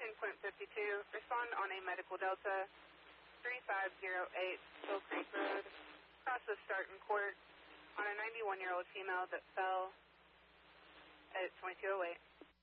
10.52, respond on a medical Delta 3508 Hill Creek Road, across the Starton Court, on a 91-year-old female that fell at 2208.